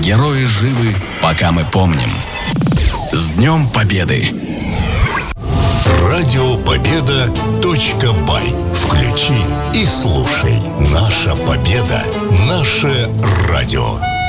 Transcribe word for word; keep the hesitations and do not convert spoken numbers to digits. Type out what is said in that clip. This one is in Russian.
Герои живы, пока мы помним. С Днем Победы! Радио Победа точка бай. Включи и слушай. Наша победа. Наше радио.